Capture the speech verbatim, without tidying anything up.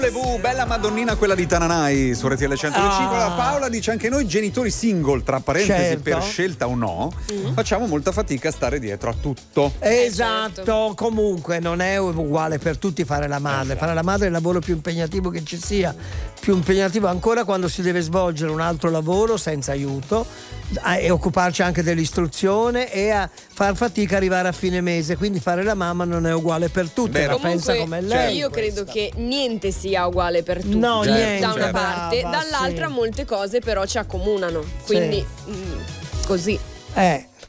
Bella Madonnina, quella di Tananai su R T L centodue e cinque. Ah. Paola dice: anche noi genitori single, tra parentesi, Certo. per scelta o no, mm. facciamo molta fatica a stare dietro a tutto. Esatto, certo. comunque non è uguale per tutti fare la madre. Fare la madre è il lavoro più impegnativo che ci sia, più impegnativo ancora quando si deve svolgere un altro lavoro senza aiuto e occuparci anche dell'istruzione e a far fatica a arrivare a fine mese, quindi fare la mamma non è uguale per tutti. Beh, la pensa Comunque, come lei. io credo che niente sia uguale per tutti, No, Certo. niente, da una certo. parte, brava, dall'altra sì. molte cose però ci accomunano, quindi mh, così. Eh,